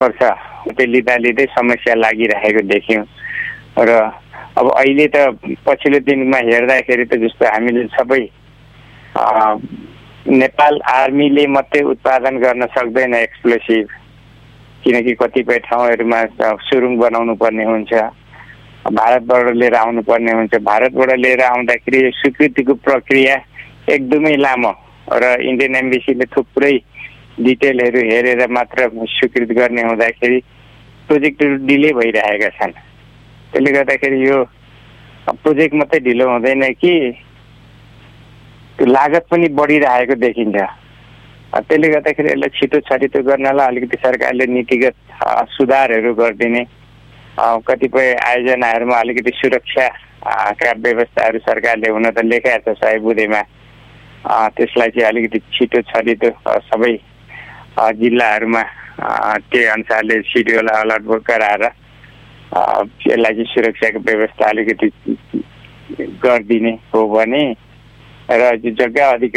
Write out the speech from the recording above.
पर्छ त्यो लिँदै समस्या लागिरहेको देख्यौँ र अब अहिले त पछिल्लो दिनमा हेर्दाखेरि त जस्तो हामीले सबै नेपाल आर्मीले मात्रै उत्पादन गर्न सक्दैन एक्सप्लोसिभ, किनकि कतिपय ठाउँहरूमा सुरुङ बनाउनु पर्ने हुन्छ, भारतबाट लिएर आउनु पर्ने हुन्छ। भारतबाट लिएर आउँदाखेरि स्वीकृतिको प्रक्रिया एकदमै लामो र इन्डियन एम्बेसीले थुप्रै डिटेलहरू हेरेर मात्र स्वीकृत गर्ने हुँदाखेरि प्रोजेक्टहरू डिले भइरहेका छन्। त्यसले गर्दाखेरि यो प्रोजेक्ट मात्रै ढिलो हुँदैन कि त्यो लागत पनि बढिरहेको देखिन्छ। त्यसले गर्दाखेरि यसलाई छिटो छरितो गर्नलाई अलिकति सरकारले नीतिगत सुधारहरू गरिदिने, कतिपय आयोजनाहरूमा अलिकति सुरक्षाका व्यवस्थाहरू सरकारले हुन त लेखाएको छ 100 बुँदेमा, त्यसलाई चाहिँ अलिकति छिटो छरितो सबै जिल्लाहरूमा त्यही अनुसारले सिडिओलाई अलर्ट गराएर यसलाई चाहिँ सुरक्षाको व्यवस्था अलिकति गरिदिने हो भने र जग्गा अधिकार